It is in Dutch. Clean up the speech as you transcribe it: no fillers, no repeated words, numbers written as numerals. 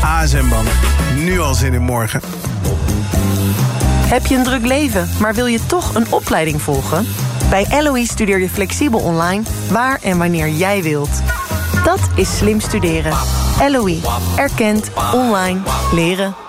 ASM-Bank. Nu al zin in morgen. Heb je een druk leven, maar wil je toch een opleiding volgen? Bij LOE studeer je flexibel online, waar en wanneer jij wilt. Dat is slim studeren. LOE. Erkend. Online. Leren.